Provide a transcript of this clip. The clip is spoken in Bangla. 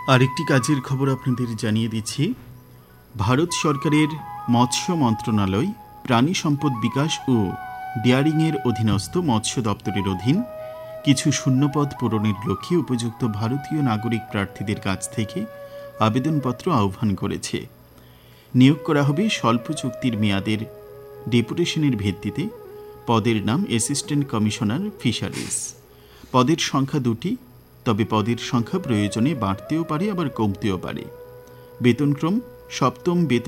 আরেকটি কাজের খবর আপনাদের জানিয়ে দিচ্ছি। ভারত সরকারের মৎস্য মন্ত্রণালয় প্রাণী সম্পদ বিকাশ ও ডেয়ারিংয়ের অধীনস্থ মৎস্য দপ্তরের অধীন কিছু শূন্যপদ পূরণের লক্ষ্যে উপযুক্ত ভারতীয় নাগরিক প্রার্থীদের কাছ থেকে আবেদনপত্র আহ্বান করেছে। নিয়োগ করা হবে স্বল্প চুক্তির মেয়াদের ডেপুটেশনের ভিত্তিতে। পদের নাম অ্যাসিস্ট্যান্ট কমিশনার ফিশারিজ। পদের সংখ্যা 2টি, তবে পদের সংখ্যা প্রয়োজনে বাড়তেও পারে আবার কমতেও পারে। বেতনক্রম: সপ্তম বেতন